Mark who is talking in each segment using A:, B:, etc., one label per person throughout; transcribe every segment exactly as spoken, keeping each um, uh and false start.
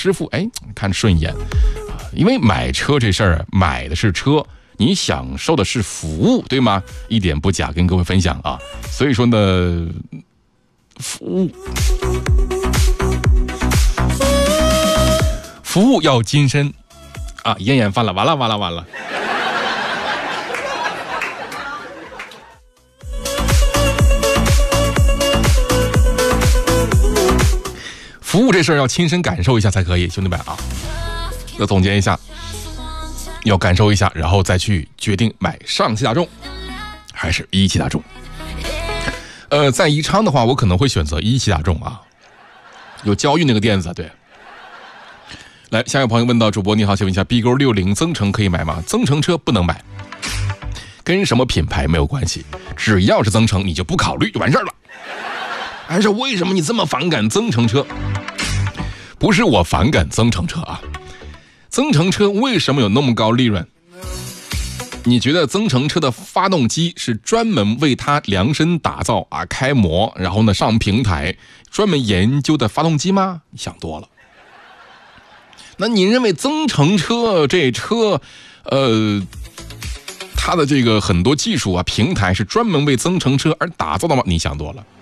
A: 师傅哎看顺眼啊，因为买车这事儿买的是车，你享受的是服务，对吗？一点不假，跟各位分享啊。所以说呢，服务服务要精深啊！咽炎犯了，完了完了完了。服务这事儿要亲身感受一下才可以，兄弟们啊！要总结一下，要感受一下，然后再去决定买上汽大众还是一汽大众。呃，在宜昌的话，我可能会选择一汽大众啊，有焦裕那个垫子。对，来，下一位朋友问到，主播你好，请问一下 B 勾六零增程可以买吗？增程车不能买，跟什么品牌没有关系，只要是增程你就不考虑就完事儿了。还是为什么你这么反感增程车？不是我反感增程车啊，增程车为什么有那么高利润？你觉得增程车的发动机是专门为它量身打造啊，开模，然后呢上平台，专门研究的发动机吗？你想多了。那你认为增程车这车，呃，它的这个很多技术啊，平台是专门为增程车而打造的吗？你想多了。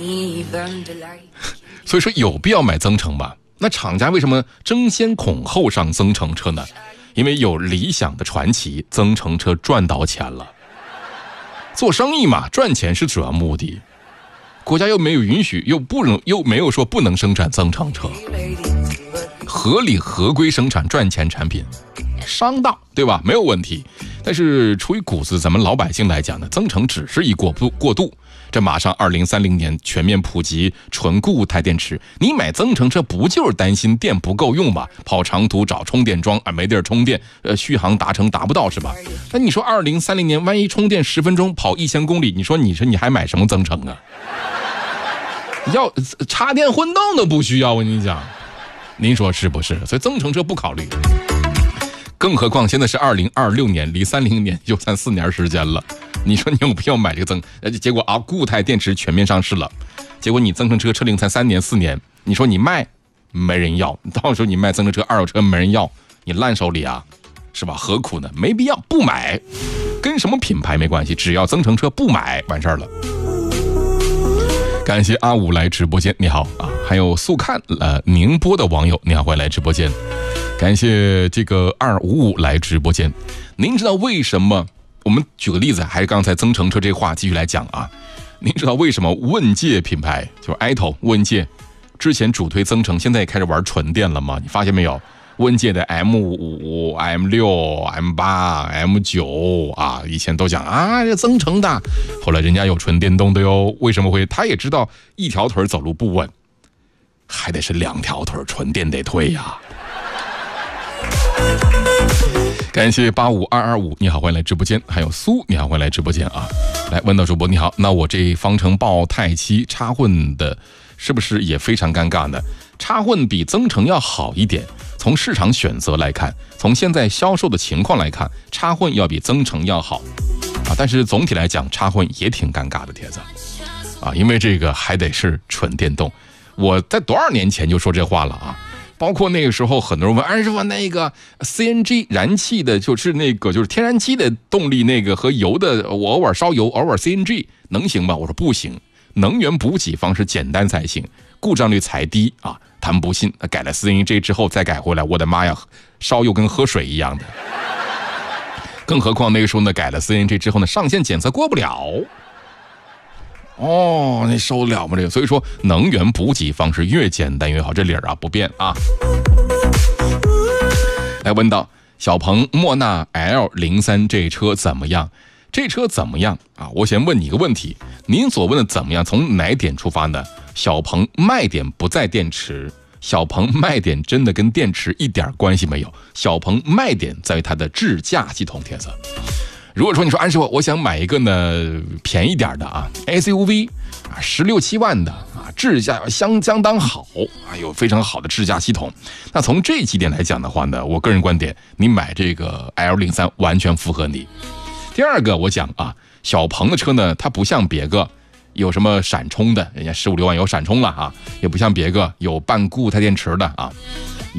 A: 所以说有必要买增程吗？那厂家为什么争先恐后上增程车呢？因为有理想的传奇，增程车赚到钱了。做生意嘛，赚钱是主要目的，国家又没有允许，又不能又没有说不能生产增程车，合理合规生产赚钱产品，商道对吧？没有问题。但是出于骨子咱们老百姓来讲呢，增程只是一过渡过渡。这马上二零三零年全面普及纯固态电池，你买增程车不就是担心电不够用吗？跑长途找充电桩啊，没地儿充电，呃，续航达成达不到是吧？那你说二零三零年万一充电十分钟跑一千公里，你说你说你还买什么增程啊？要插电混动都不需要，我跟你讲，您说是不是？所以增程车不考虑。更何况现在是二零二六年，离三零年就三四年时间了。你说你有必要买这个增？结果啊，固态电池全面上市了，结果你增程车车龄才三年四年，你说你卖没人要，到时候你卖增程车二手车没人要，你烂手里啊，是吧？何苦呢？没必要，不买，跟什么品牌没关系，只要增程车不买完事儿了。感谢阿五来直播间，你好啊！还有速看呃宁波的网友，你好，欢迎来直播间。感谢这个二五五来直播间。您知道为什么？我们举个例子，还是刚才增程车这话继续来讲啊。您知道为什么问界品牌就是哀头问界之前主推增程，现在也开始玩纯电了吗？你发现没有？问界的 M 五、M 六、M 八、M 九啊，以前都讲啊这增程的，后来人家有纯电动的哟。为什么会？他也知道一条腿走路不稳，还得是两条腿纯电得推呀。感谢八五二二五，你好，欢迎来直播间。还有苏，你好，欢迎来直播间啊。来问到主播，你好，那我这方程豹太七插混的，是不是也非常尴尬呢？插混比增程要好一点，从市场选择来看，从现在销售的情况来看，插混要比增程要好啊。但是总体来讲，插混也挺尴尬的，帖子啊，因为这个还得是纯电动。我在多少年前就说这话了啊。包括那个时候很多人问，哎，师傅，那个 C N G 燃气的，就是那个就是天然气的动力，那个和油的，我偶尔烧油，偶尔 C N G 能行吗？我说不行，能源补给方式简单才行，故障率才低啊。他们不信，改了 C N G 之后再改回来，我的妈呀，烧油跟喝水一样的。更何况那个时候呢，改了 C N G 之后呢，上线检测过不了。哦，那受得了吗？这个，所以说能源补给方式越简单越好，这理儿啊不变啊。来问到小鹏莫纳 L 零三 这车怎么样？这车怎么样啊？我先问你一个问题，您所问的怎么样，从哪点出发呢？小鹏卖点不在电池，小鹏卖点真的跟电池一点关系没有，小鹏卖点在于它的智驾系统。帖子。如果说你说安师傅，我想买一个呢便宜点的啊 S U V 啊，十六七万的啊，智驾相相当好啊，有非常好的智驾系统。那从这几点来讲的话呢，我个人观点，你买这个 L 零三 完全符合你。第二个，我讲啊，小鹏的车呢，它不像别个有什么闪充的，人家十五六万有闪充了啊，也不像别个有半固态电池的啊。